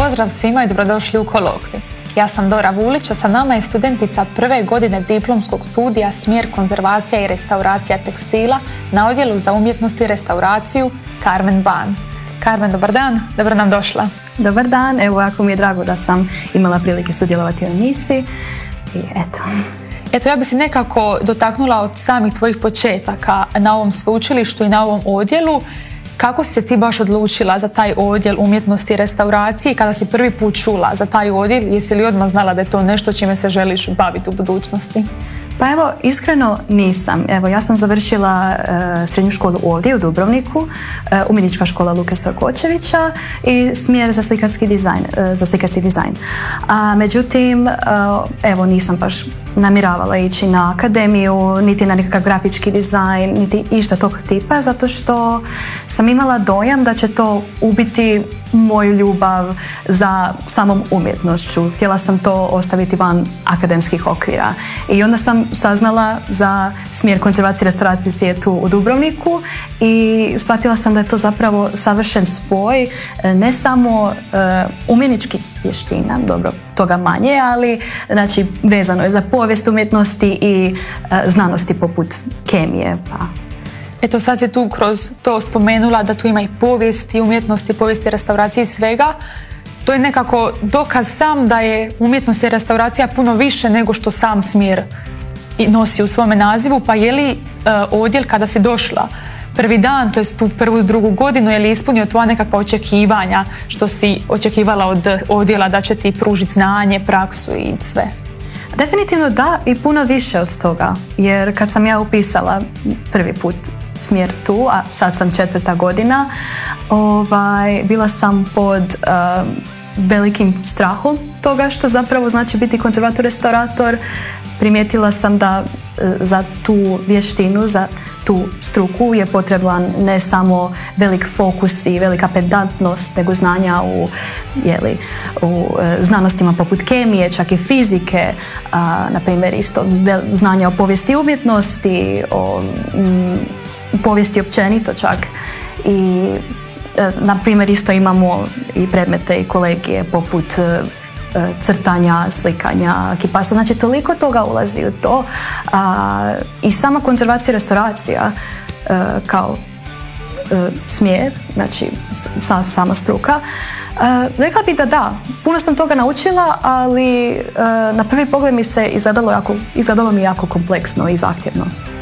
Pozdrav svima i dobrodošli u kolokvij. Ja sam Dora Vulić, a sa nama je studentica prve godine diplomskog studija smjer konzervacija i restauracija tekstila na odjelu za umjetnost i restauraciju Karmen Ban. Karmen, dobar dan, dobro nam došla. Dobar dan, evo jako mi je drago da sam imala prilike sudjelovati u emisiji i eto. Ja bi se nekako dotaknula od samih tvojih početaka na ovom sveučilištu i na ovom odjelu. Kako si se ti baš odlučila za taj odjel umjetnosti i restauracije i kada si prvi put čula za taj odjel, jesi li odmah znala da je to nešto čime se želiš baviti u budućnosti? Pa evo, iskreno nisam. Evo, ja sam završila srednju školu ovdje u Dubrovniku, umjetnička škola Luke Sorkočevića i smjer za slikarski dizajn. Međutim, evo, nisam baš namjeravala ići na akademiju, niti na nekakav grafički dizajn, niti išta tog tipa, zato što sam imala dojam da će to ubiti moju ljubav za samom umjetnošću. Htjela sam to ostaviti van akademskih okvira. I onda sam saznala za smjer konzervacije i restauracije tu u Dubrovniku i shvatila sam da je to zapravo savršen spoj ne samo umjetničkih vještina, dobro, toga manje, ali znači vezano je za povijest umjetnosti i znanosti poput kemije. Eto, sad si tu kroz to spomenula da tu ima i povijesti umjetnosti, povijesti restauracije i svega. To je nekako dokaz sam da je umjetnost i restauracija puno više nego što sam smjer nosi u svome nazivu. Pa je li odjel kada si došla prvi dan, to je tu prvu, drugu godinu, je li ispunio tvoja nekakva očekivanja što si očekivala od odjela da će ti pružiti znanje, praksu i sve? Definitivno da, i puno više od toga, jer kad sam ja upisala prvi put smjer tu, a sad sam 4. godina, bila sam pod velikim strahom toga što zapravo znači biti konzervator, restaurator. Primijetila sam da za tu vještinu, za tu struku je potreban ne samo velik fokus i velika pedantnost, nego znanja u znanostima poput kemije, čak i fizike, na primjer isto znanja o povijesti umjetnosti, o povijesti općenito čak. I na primjer isto imamo i predmete i kolegije poput crtanja, slikanja, kipasa, znači toliko toga ulazi u to. I sama konzervacija i restauracija kao smjer, znači sama struka, rekla bih da, puno sam toga naučila, ali na prvi pogled mi se izgledalo mi jako kompleksno i zahtjevno.